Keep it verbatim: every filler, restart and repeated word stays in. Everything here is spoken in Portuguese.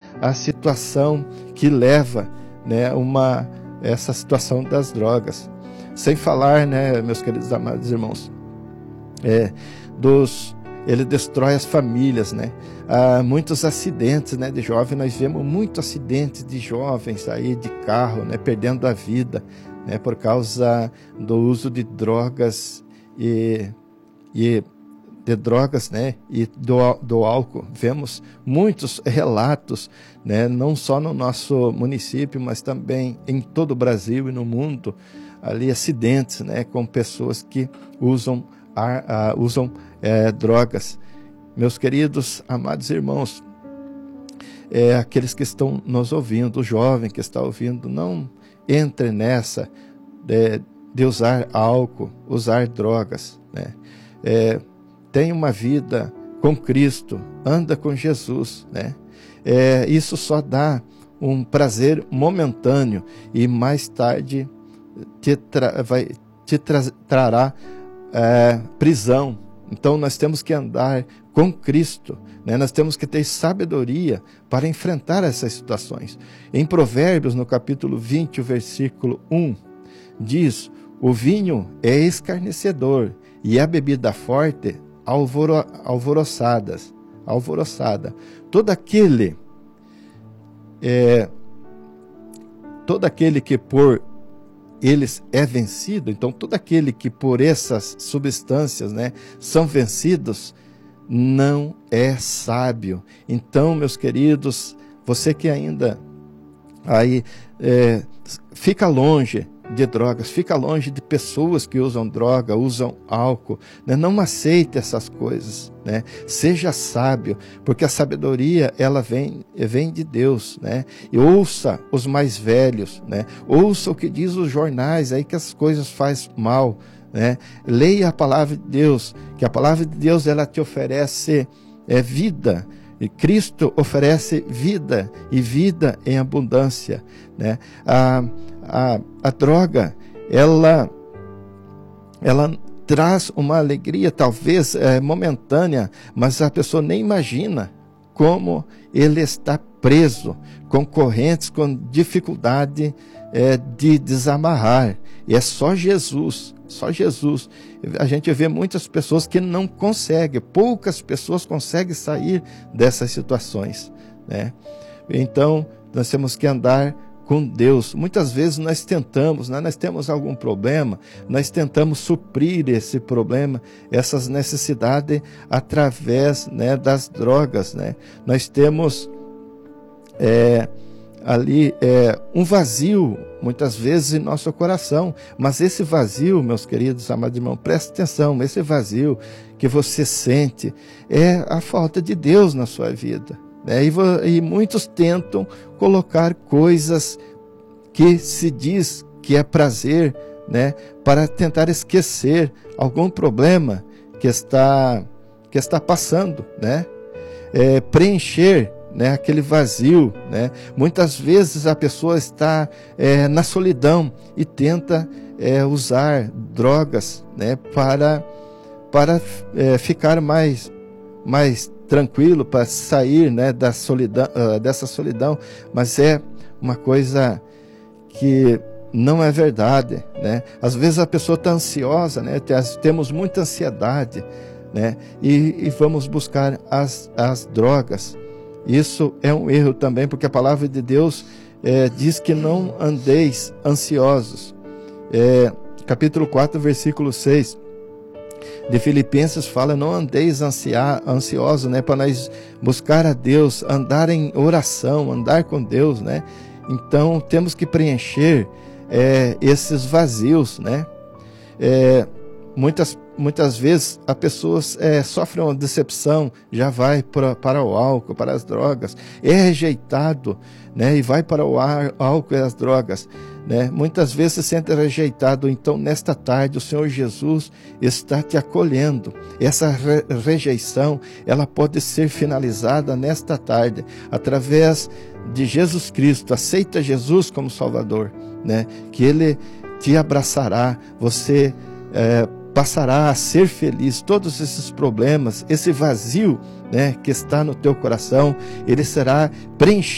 a situação que leva, né, uma, essa situação das drogas. Sem falar, né, meus queridos amados irmãos, é, dos, ele destrói as famílias, né? Há muitos acidentes, né, de jovens, nós vemos muitos acidentes de jovens aí de carro, né, perdendo a vida, né, por causa do uso de drogas e, e de drogas, né, e do, do álcool. Vemos muitos relatos, né, não só no nosso município, mas também em todo o Brasil e no mundo, ali acidentes, né, com pessoas que usam, ar, uh, usam é, drogas. Meus queridos, amados irmãos, é, aqueles que estão nos ouvindo, o jovem que está ouvindo, não entre nessa de, de usar álcool, usar drogas, né? É, tem uma vida com Cristo, anda com Jesus, né? É, isso só dá um prazer momentâneo e mais tarde te, tra vai, te tra trará é, prisão. Então nós temos que andar com Cristo, né? Nós temos que ter sabedoria para enfrentar essas situações. Em Provérbios, no capítulo vinte, o versículo um, diz: o vinho é escarnecedor e a bebida forte alvoro, alvoroçadas, alvoroçada. Todo aquele, é, todo aquele que por eles é vencido, então todo aquele que por essas substâncias, né, são vencidos, não é sábio. Então, meus queridos, você que ainda aí é, fica longe de drogas, fica longe de pessoas que usam droga, usam álcool, né? Não aceite essas coisas, né? Seja sábio, porque a sabedoria ela vem, vem de Deus, né? E ouça os mais velhos, né? Ouça o que diz os jornais aí que as coisas fazem mal, né? Leia a palavra de Deus, que a palavra de Deus ela te oferece é, vida. E Cristo oferece vida e vida em abundância, né? A, a, a droga, ela, ela traz uma alegria, talvez é, momentânea, mas a pessoa nem imagina como ele está preso, com correntes, com dificuldade é, de desamarrar. E é só Jesus, só Jesus. A gente vê muitas pessoas que não conseguem, poucas pessoas conseguem sair dessas situações, né? Então, nós temos que andar com Deus. Muitas vezes nós tentamos, né? Nós temos algum problema, nós tentamos suprir esse problema, essas necessidades através, né, das drogas, né? Nós temos é, ali é, um vazio, muitas vezes, em nosso coração. Mas esse vazio, meus queridos amados irmãos, preste atenção, esse vazio que você sente é a falta de Deus na sua vida, né? E, e muitos tentam colocar coisas que se diz que é prazer, né, para tentar esquecer algum problema que está, que está passando, né? É, preencher, né, aquele vazio, né? Muitas vezes a pessoa está é, na solidão e tenta é, usar drogas, né, para, para é, ficar mais, mais tranquilo, para sair, né, da solidão, uh, dessa solidão, mas é uma coisa que não é verdade, né? Às vezes a pessoa está ansiosa, né? Temos muita ansiedade, né? E, e vamos buscar as, as drogas. Isso é um erro também, porque a palavra de Deus é, diz que não andeis ansiosos. É, capítulo quatro, versículo seis de Filipenses fala: não andeis ansia, ansiosos, né? Para nós buscar a Deus, andar em oração, andar com Deus, né? Então temos que preencher é, esses vazios, né? É, muitas Muitas vezes a pessoa é, sofre uma decepção, já vai pra, para o álcool, para as drogas, é rejeitado, né, e vai para o ar, álcool e as drogas, né? Muitas vezes se sente rejeitado. Então nesta tarde o Senhor Jesus está te acolhendo. Essa re rejeição ela pode ser finalizada nesta tarde através de Jesus Cristo. Aceita Jesus como Salvador, né? Que Ele te abraçará, você é, passará a ser feliz. Todos esses problemas, esse vazio, né, que está no teu coração, ele será preenchido